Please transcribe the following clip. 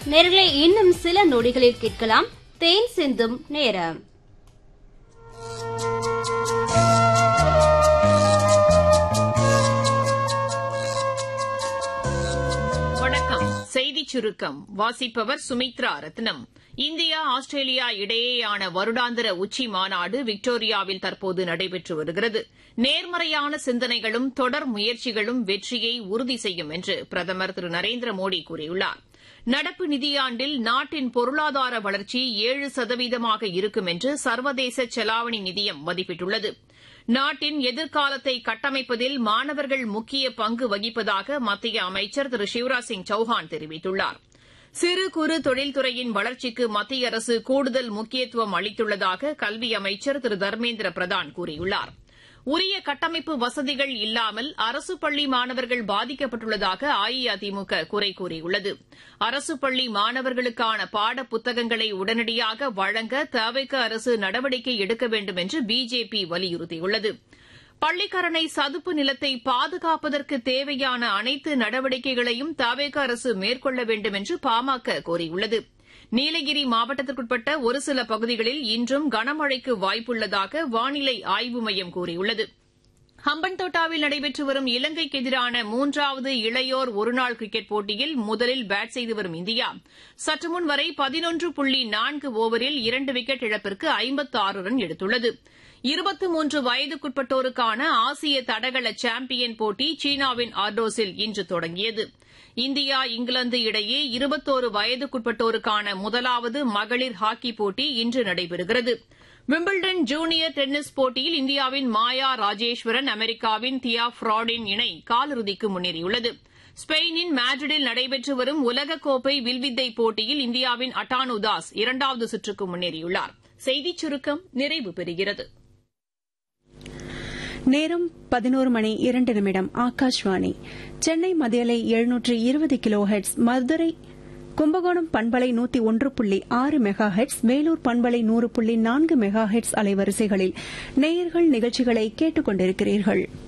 நேயர்களே, இன்னும் சில நொடிகளில் கேட்கலாம் தேன் சிந்தும் நேரம். வணக்கம். செய்திச் சுருக்கம் வாசிப்பவர் சுமித்ரா ரத்னம். இந்தியா ஆஸ்திரேலியா இடையேயான வருடாந்திர உச்சி மாநாடு விக்டோரியாவில் தற்போது நடைபெற்று வருகிறது. நேர்மறையான சிந்தனைகளும் தொடர் முயற்சிகளும் வெற்றியை உறுதி செய்யும் என்று பிரதமர் திரு நரேந்திர மோடி கூறியுள்ளார். நடப்பு நிதியாண்டில் நாட்டின் பொருளாதார வளர்ச்சி 7% இருக்கும் என்று சர்வதேச செலாவணி நிதியம் மதிப்பிட்டுள்ளது. நாட்டின் எதிர்காலத்தை கட்டமைப்பதில் மாணவர்கள் முக்கிய பங்கு வகிப்பதாக மத்திய அமைச்சர் திரு சிவராஜ் சிங் சௌஹான் தெரிவித்துள்ளார். சிறு குறு தொழில்துறையின் வளர்ச்சிக்கு மத்திய அரசு கூடுதல் முக்கியத்துவம் அளித்துள்ளதாக கல்வி அமைச்சர் திரு தர்மேந்திர பிரதான் கூறியுள்ளார். உரிய கட்டமைப்பு வசதிகள் இல்லாமல் அரசு பள்ளி மாணவர்கள் பாதிக்கப்பட்டுள்ளதாக அஇஅதிமுக குறை கூறியுள்ளது. அரசு பள்ளி மாணவர்களுக்கான பாட புத்தகங்களை உடனடியாக வழங்க தவிக அரசு நடவடிக்கை எடுக்க வேண்டும் என்று பிஜேபி வலியுறுத்தியுள்ளது. பள்ளிக்கரணை சதுப்பு நிலத்தை பாதுகாப்பதற்கு தேவையான அனைத்து நடவடிக்கைகளையும் தவிக அரசு மேற்கொள்ள வேண்டும் என்று பாமக கோரியுள்ளது. நீலகிரி மாவட்டத்திற்குட்பட்ட ஒரு சில பகுதிகளில் இன்றும் கனமழைக்கு வாய்ப்புள்ளதாக வானிலை ஆய்வு மையம் கூறியுள்ளது. ஹம்பன்தோட்டாவில் நடைபெற்று வரும் இலங்கைக்கு எதிரான 3வது இளையோர் ஒருநாள் கிரிக்கெட் போட்டியில் முதலில் பேட் செய்து வரும் இந்தியா சற்றுமுன் வரை 11.4 ஓவரில் 2 விக்கெட் இழப்பிற்கு 56 ரன் எடுத்துள்ளது. 23 வயதுக்குட்பட்டோருக்கான ஆசிய தடகள சாம்பியன் போட்டி சீனாவின் ஆர்டோஸில் இன்று தொடங்கியது. இந்தியா இங்கிலாந்து இடையே 21 வயதுக்குட்பட்டோருக்கான முதலாவது மகளிர் ஹாக்கி போட்டி இன்று நடைபெறுகிறது. விம்பிள்டன் ஜூனியர் டென்னிஸ் போட்டியில் இந்தியாவின் மாயா ராஜேஸ்வரன், அமெரிக்காவின் தியா ஃபிராடின் இணை காலிறுதிக்கு முன்னேறியுள்ளது. ஸ்பெயினின் மேட்ரிடில் நடைபெற்று வரும் உலகக்கோப்பை வில்வித்தை போட்டியில் இந்தியாவின் அட்டானு தாஸ் 2வது சுற்றுக்கு முன்னேறியுள்ளார். செய்திச் சுருக்கம் நிறைவு பெறுகிறது. நேரம் 11:02 ஆகாஷ்வாணி. சென்னை மதியலை 720 கிலோ ஹெர்ட்ஸ், மதுரை கும்பகோணம் பண்பலை 101.6 மெகா ஹெர்ட்ஸ், வேலூர் பண்பலை 100.4 மெகா ஹெர்ட்ஸ் அலைவரிசைகளில் நேயர்கள் நிகழ்ச்சிகளை கேட்டுக் கொண்டிருக்கிறீர்கள்.